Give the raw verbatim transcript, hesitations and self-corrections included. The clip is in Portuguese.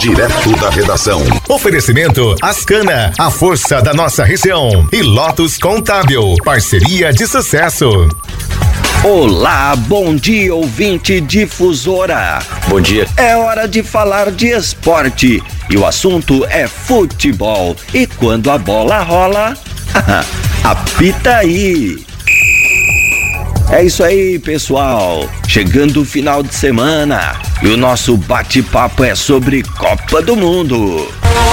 direto da redação. Oferecimento Ascana, a força da nossa região. E Lotus Contábil, parceria de sucesso. Olá, bom dia, ouvinte difusora. Bom dia. É hora de falar de esporte e o assunto é futebol. E quando a bola rola, apita aí. É isso aí, pessoal. Chegando o final de semana e o nosso bate-papo é sobre Copa do Mundo.